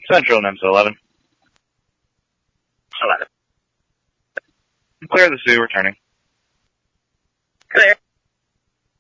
Central NEMSA 11. 11. Clear the Sioux, returning. Clear.